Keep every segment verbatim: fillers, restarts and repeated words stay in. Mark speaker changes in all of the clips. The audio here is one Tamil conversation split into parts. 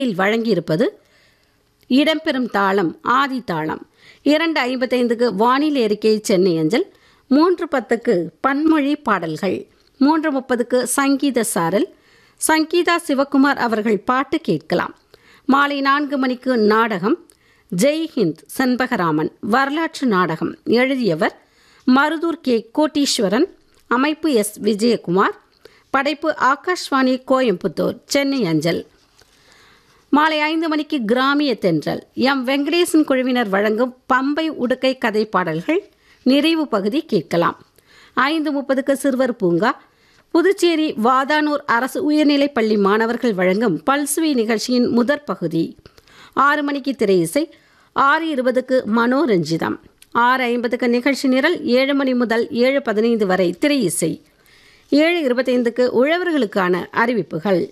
Speaker 1: வழங்கியிருப்பது இடம்பெறும் தாளம் ஆதி தாளம். இரண்டு ஐம்பத்தைந்துக்கு வானிலை அறிக்கை சென்னை அஞ்சல். மூன்று பத்துக்கு பன்மொழி பாடல்கள். மூன்று முப்பதுக்கு சங்கீத சாரல். சங்கீதா சிவகுமார் அவர்கள் பாட்டு கேட்கலாம். மாலை நான்கு மணிக்கு நாடகம் ஜெய் ஹிந்த் செண்பகராமன் வரலாற்று நாடகம். எழுதியவர் மருதூர் கே கோட்டீஸ்வரன். அமைப்பு எஸ் விஜயகுமார். படைப்பு ஆகாஷ்வாணி கோயம்புத்தூர் சென்னை அஞ்சல். மாலை ஐந்து மணிக்கு கிராமிய தென்றல் எம் வெங்கடேசன் குழுவினர் வழங்கும் பம்பை உடுக்கை கதை பாடல்கள் நிறைவு பகுதி கேட்கலாம். ஐந்து முப்பதுக்கு சிறுவர் பூங்கா புதுச்சேரி வாதானூர் அரசு உயர்நிலைப் பள்ளி மாணவர்கள் வழங்கும் பல்சுவை நிகழ்ச்சியின் முதற் பகுதி. ஆறு மணிக்கு திரை இசை. ஆறு இருபதுக்கு மனோரஞ்சிதம். ஆறு ஐம்பதுக்கு நிகழ்ச்சி நிரல். ஏழு மணி முதல் ஏழு பதினைந்து வரை திரை இசை. ஏழு இருபத்தைந்துக்கு உழவர்களுக்கான அறிவிப்புகள்.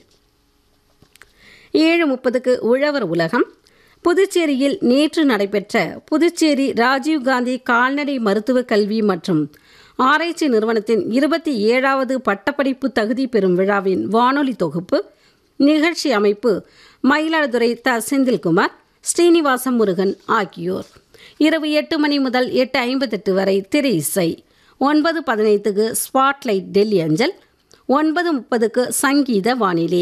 Speaker 1: ஏழு முப்பதுக்கு உழவர் உலகம். புதுச்சேரியில் நேற்று நடைபெற்ற புதுச்சேரி ராஜீவ்காந்தி கால்நடை மருத்துவ கல்வி மற்றும் ஆராய்ச்சி நிறுவனத்தின் இருபத்தி ஏழாவது பட்டப்படிப்பு தகுதி பெறும் விழாவின் வானொலி தொகுப்பு. நிகழ்ச்சி அமைப்பு மயிலாடுதுறை த செந்தில்குமார், ஸ்ரீனிவாச முருகன் ஆகியோர். இரவு எட்டு மணி முதல் எட்டு ஐம்பத்தெட்டு வரை திரை இசை. ஒன்பது பதினைந்துக்கு ஸ்பாட்லைட் டெல்லி அஞ்சல். ஒன்பது முப்பதுக்கு சங்கீத வானிலை.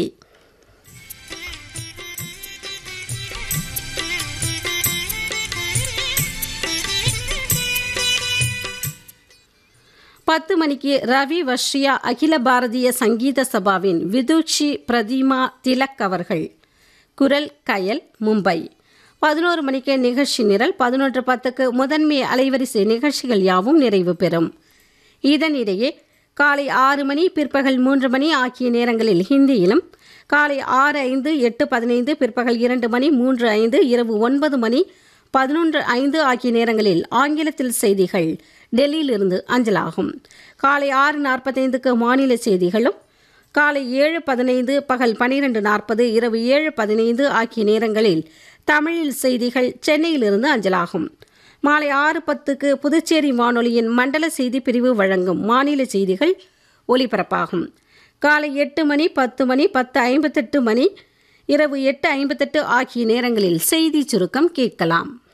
Speaker 1: பத்து மணிக்கு ரவி வஷ்யா அகில பாரதிய சங்கீத சபாவின் விதுஷி பிரதிமா திலக் அவர்கள் குரல் கயல் மும்பை. பதினோரு மணிக்கு நிகழ்ச்சி நிரல். பதினொன்று பத்துக்கு முதன்மை அலைவரிசை நிகழ்ச்சிகள் யாவும் நிறைவு பெறும். இதனிடையே காலை ஆறு மணி பிற்பகல் மூன்று மணி ஆகிய நேரங்களில் ஹிந்தியிலும், காலை ஆறு ஐந்து எட்டு பதினைந்து பிற்பகல் இரண்டு மணி மூன்று ஐந்து இரவு ஒன்பது மணி பதினொன்று ஐந்து ஆகிய நேரங்களில் ஆங்கிலத்தில் செய்திகள் டெல்லியிலிருந்து அஞ்சலாகும். காலை ஆறு நாற்பத்தைந்துக்கு மாநில செய்திகளும், காலை ஏழு பதினைந்து பகல் பன்னிரெண்டு நாற்பது இரவு ஏழு பதினைந்து ஆகிய நேரங்களில் தமிழில் செய்திகள் சென்னையிலிருந்து அஞ்சலாகும். மாலை ஆறு பத்துக்கு புதுச்சேரி வானொலியின் மண்டல செய்தி பிரிவு வழங்கும் மாநில செய்திகள் ஒலிபரப்பாகும். காலை எட்டு மணி பத்து மணி பத்து ஐம்பத்தெட்டு மணி இரவு எட்டு ஐம்பத்தெட்டு ஆகிய நேரங்களில் செய்தி சுருக்கம் கேட்கலாம்.